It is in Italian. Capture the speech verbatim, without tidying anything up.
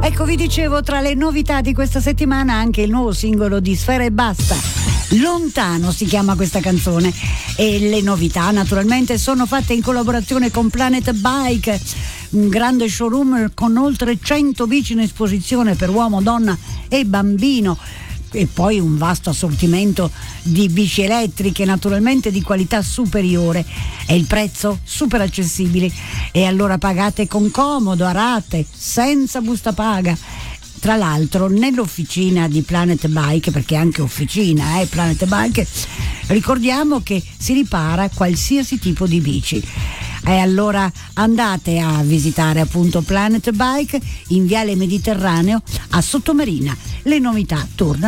Ecco, vi dicevo, tra le novità di questa settimana anche il nuovo singolo di Sfera Ebbasta. Lontano si chiama questa canzone, e le novità naturalmente sono fatte in collaborazione con Planet Bike, un grande showroom con oltre cento bici in esposizione per uomo, donna e bambino, e poi un vasto assortimento di bici elettriche, naturalmente di qualità superiore, e il prezzo super accessibile, e allora pagate con comodo, a rate, senza busta paga. Tra l'altro nell'officina di Planet Bike, perché è anche officina eh, Planet Bike, ricordiamo che si ripara qualsiasi tipo di bici. E allora andate a visitare appunto Planet Bike in Viale Mediterraneo a Sottomarina. Le novità tornano